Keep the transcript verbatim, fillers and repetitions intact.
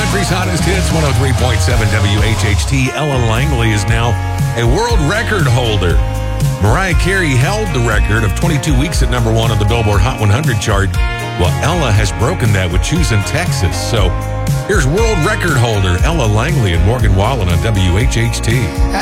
country's hottest hits, one oh three point seven W H H T. Ella Langley is now a world record holder. Mariah Carey held the record of twenty-two weeks at number one on the Billboard Hot one hundred chart. Well, Ella has broken that with Choosing Texas. So here's world record holder Ella Langley and Morgan Wallen on W H H T.